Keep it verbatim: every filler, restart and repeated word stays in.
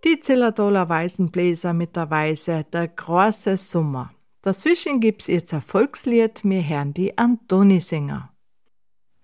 Die Zillertaler Weißenbläser mit der Weise Der große Sommer. Dazwischen gibt's jetzt ein Volkslied, wir hören die Antoni-Sänger.